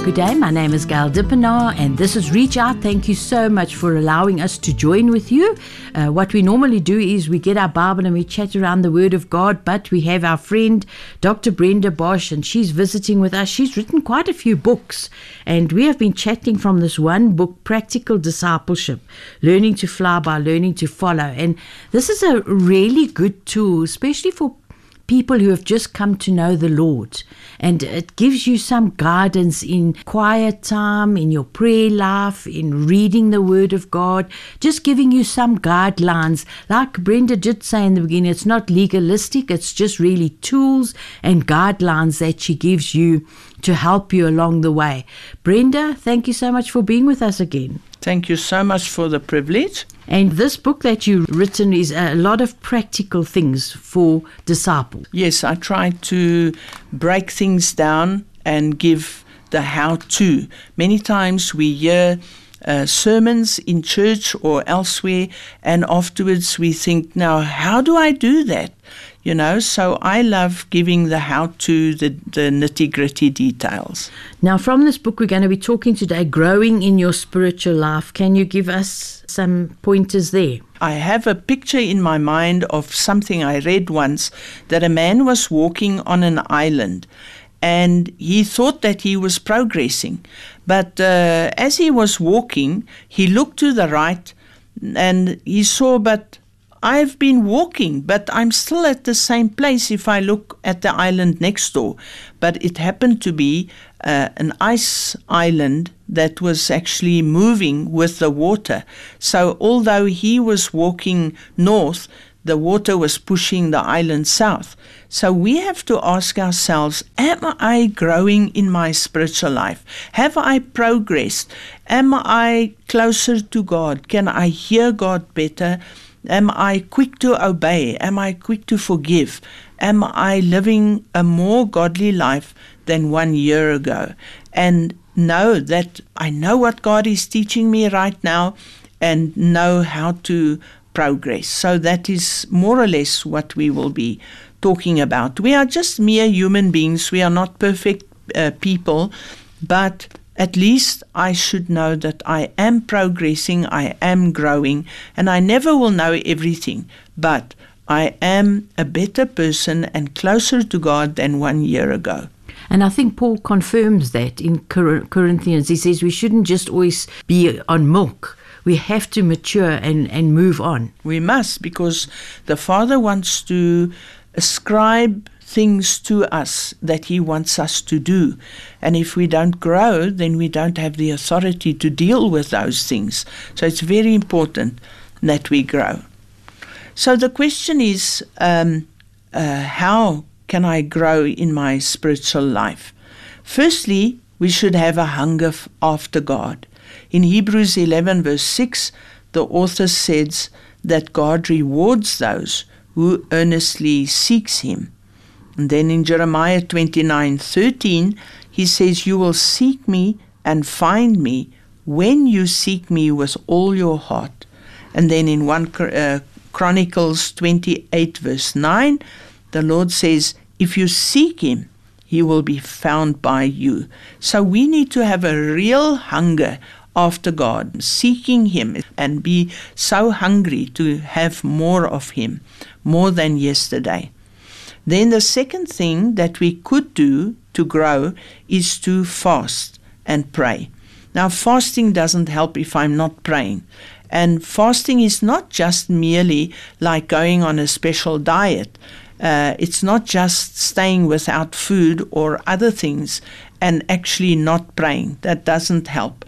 Good day, my name is Gail Dippenaar and this is Reach Out. Thank you so much for allowing us to join with you. What we normally do is we get our Bible and we chat around the Word of God, but we have our friend Dr. Brenda Bosch and she's visiting with us. She's written quite a few books and we have been chatting from this one book, Practical Discipleship, Learning to Fly by Learning to Follow. And this is a really good tool, especially for people who have just come to know the Lord, and it gives you some guidance in quiet time, in your prayer life, in reading the Word of God, just giving you some guidelines. Like Brenda did say in the beginning, it's not legalistic, it's just really tools and guidelines that she gives you to help you along the way. Brenda, thank you so much for being with us again. Thank you so much for the privilege. And this book that you've written is a lot of practical things for disciples. Yes, I try to break things down and give the how-to. Many times we hear sermons in church or elsewhere, and afterwards we think, now, how do I do that? You know, so I love giving the how-to, the nitty-gritty details. Now, from this book, we're going to be talking today, growing in your spiritual life. Can you give us some pointers there? I have a picture in my mind of something I read once, that a man was walking on an island and he thought that he was progressing. But as he was walking, he looked to the right and he saw, but I've been walking, but I'm still at the same place if I look at the island next door. But it happened to be an ice island that was actually moving with the water. So although he was walking north, the water was pushing the island south. So we have to ask ourselves, am I growing in my spiritual life? Have I progressed? Am I closer to God? Can I hear God better? Am I quick to obey? Am I quick to forgive? Am I living a more godly life than 1 year ago? And know that I know what God is teaching me right now and know how to progress. So that is more or less what we will be talking about. We are just mere human beings. We are not perfect people, but at least I should know that I am progressing, I am growing, and I never will know everything, but I am a better person and closer to God than 1 year ago. And I think Paul confirms that in Corinthians. He says we shouldn't just always be on milk. We have to mature and move on. We must, because the Father wants to ascribe things to us that He wants us to do. And if we don't grow, then we don't have the authority to deal with those things. So it's very important that we grow. So the question is, how can I grow in my spiritual life? Firstly, we should have a hunger after God. In Hebrews 11 verse 6, the author says that God rewards those who earnestly seeks Him. And then in Jeremiah 29:13, he says, you will seek me and find me when you seek me with all your heart. And then in 1 Chronicles 28 verse 9, the Lord says, if you seek Him, He will be found by you. So we need to have a real hunger after God, seeking Him, and be so hungry to have more of Him, more than yesterday. Then the second thing that we could do to grow is to fast and pray. Now, fasting doesn't help if I'm not praying. And fasting is not just merely like going on a special diet. It's not just staying without food or other things and actually not praying. That doesn't help.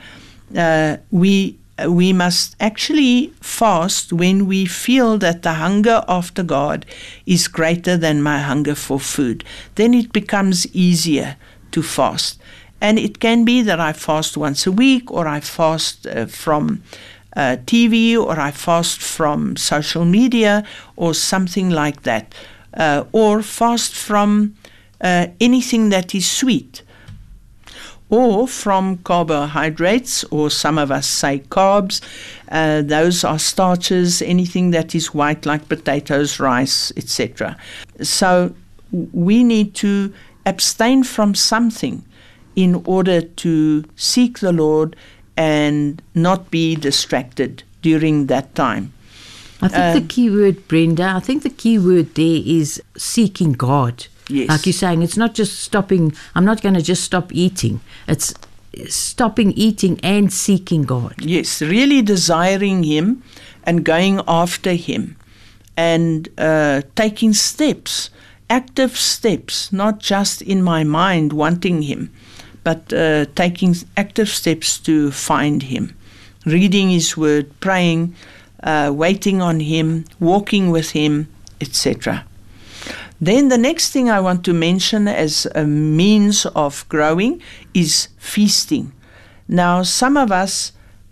We must actually fast when we feel that the hunger after God is greater than my hunger for food. Then it becomes easier to fast. And it can be that I fast once a week, or I fast from TV, or I fast from social media, or something like that. Or fast from anything that is sweet, or from carbohydrates, or some of us say carbs. Those are starches, anything that is white like potatoes, rice, etc. So we need to abstain from something in order to seek the Lord and not be distracted during that time. I think the key word, Brenda, I think the key word there is seeking God. Yes. Like you're saying, it's not just stopping, I'm not going to just stop eating. It's stopping eating and seeking God. Yes, really desiring Him and going after Him and taking steps, active steps, not just in my mind wanting Him, but taking active steps to find Him, reading His Word, praying, waiting on Him, walking with Him, etc. Then the next thing I want to mention as a means of growing is feasting. Now, some of us,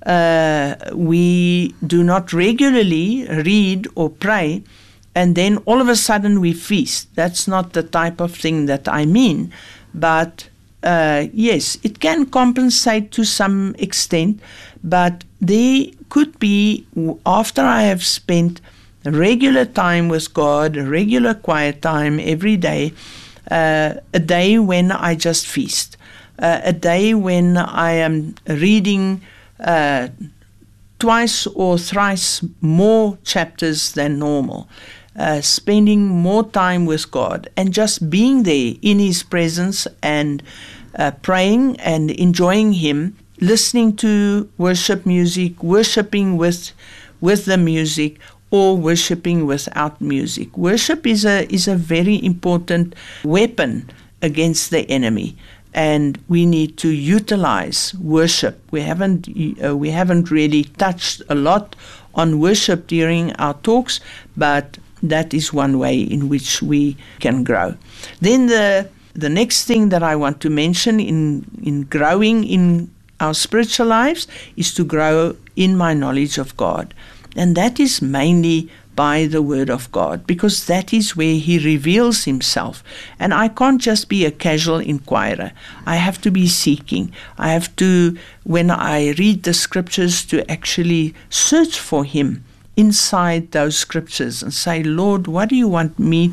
we do not regularly read or pray, and then all of a sudden we feast. That's not the type of thing that I mean. But yes, it can compensate to some extent, but there could be, after I have spent regular time with God, a regular quiet time every day, a day when I just feast, a day when I am reading twice or thrice more chapters than normal, spending more time with God and just being there in His presence and praying and enjoying Him, listening to worship music, worshiping with the music, or worshiping without music. Worship is a very important weapon against the enemy, and we need to utilize worship. We haven't really touched a lot on worship during our talks, but that is one way in which we can grow. Then the next thing that I want to mention in growing in our spiritual lives is to grow in my knowledge of God. And that is mainly by the Word of God, because that is where He reveals Himself. And I can't just be a casual inquirer. I have to be seeking. I have to, when I read the Scriptures, to actually search for Him inside those Scriptures and say, Lord, what do you want me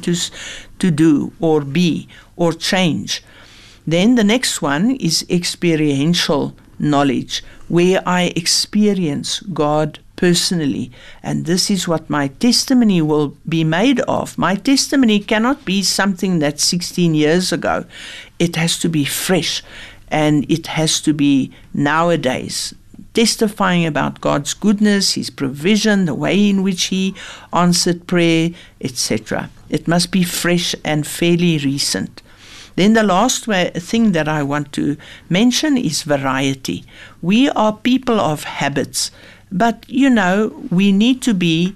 to do or be or change? Then the next one is experiential knowledge, where I experience God personally. And this is what my testimony will be made of. My testimony cannot be something that's 16 years ago. It has to be fresh, and it has to be nowadays, testifying about God's goodness, His provision, the way in which He answered prayer, etc. It must be fresh and fairly recent. Then the last thing that I want to mention is variety. We are people of habits, but we need to be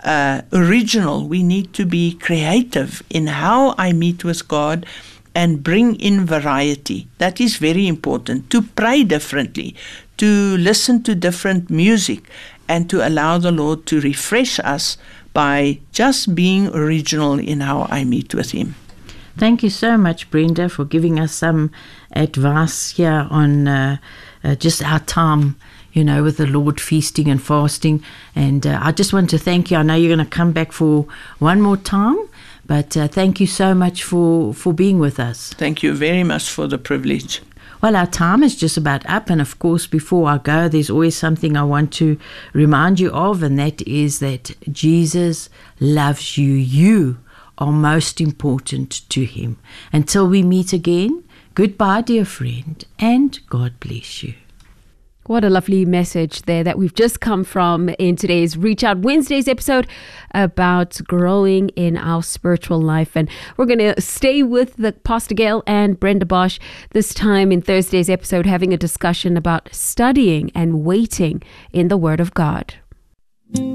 original. We need to be creative in how I meet with God and bring in variety. That is very important. To pray differently, to listen to different music, and to allow the Lord to refresh us by just being original in how I meet with Him. Thank you so much, Brenda, for giving us some advice here on just our time, with the Lord, feasting and fasting. And I just want to thank you. I know you're going to come back for one more time, but thank you so much for being with us. Thank you very much for the privilege. Well, our time is just about up, and of course, before I go, there's always something I want to remind you of, and that is that Jesus loves you. You are most important to Him. Until we meet again, goodbye, dear friend, and God bless you. What a lovely message there that we've just come from in today's Reach Out Wednesdays episode about growing in our spiritual life. And we're going to stay with the Pastor Gail and Brenda Bosch this time in Thursday's episode, having a discussion about studying and waiting in the Word of God.